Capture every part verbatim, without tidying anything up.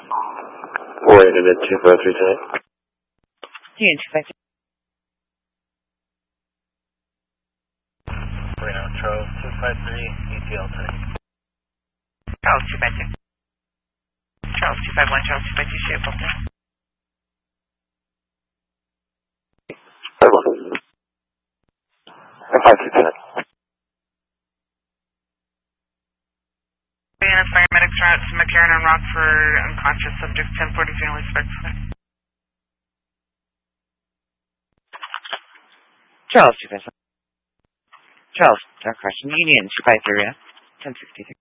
Wait a minute, two five three tonight. Union two five three. Wait on Charles two five three, E T L tonight. Charles two five two. Charles two five one, Charles two five two, shape Delta. five one. five two tonight. Paramedics are out to McCarran and Rockford, unconscious subject ten forty, generally suspect. Charles two five one. Charles, dark question, Union two five three, ten sixty-three.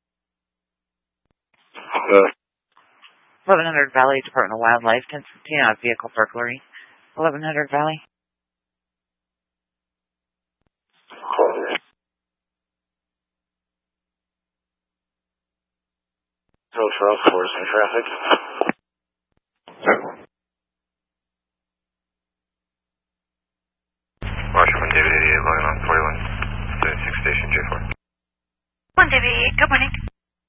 Uh, eleven hundred Valley, Department of Wildlife, ten fifteen out of vehicle burglary. eleven hundred Valley. No Charles, force in traffic. Washington, David eighty-eight, logging on forty-one, seventy-six station, J four. one David eighty-eight, good morning.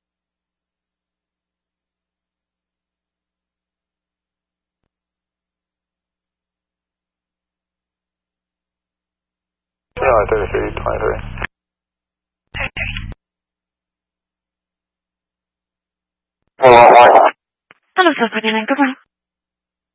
Yeah, thirty-three twenty-three. Hello, Hello, sir, forty-nine, good morning.